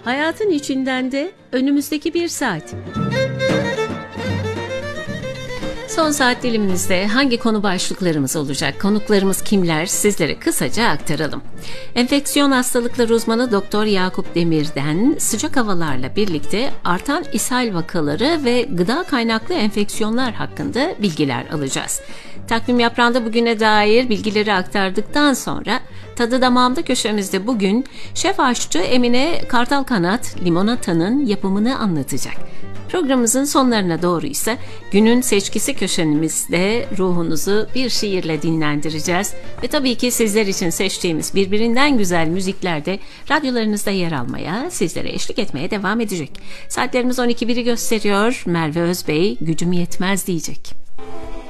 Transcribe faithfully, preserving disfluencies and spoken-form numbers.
Hayatın içinden de önümüzdeki bir saat. Son saat dilimimizde hangi konu başlıklarımız olacak, konuklarımız kimler, sizlere kısaca aktaralım. Enfeksiyon hastalıkları uzmanı Doktor Yakup Demir'den sıcak havalarla birlikte artan ishal vakaları ve gıda kaynaklı enfeksiyonlar hakkında bilgiler alacağız. Takvim yaprağında bugüne dair bilgileri aktardıktan sonra Tadı Damağımda köşemizde bugün şef aşçı Emine Kartalkanat limonatanın yapımını anlatacak. Programımızın sonlarına doğru ise günün seçkisi köşemizde ruhunuzu bir şiirle dinlendireceğiz. Ve tabii ki sizler için seçtiğimiz birbirinden güzel müzikler de radyolarınızda yer almaya, sizlere eşlik etmeye devam edecek. Saatlerimiz on iki biri gösteriyor. Merve Özbey gücüm yetmez diyecek.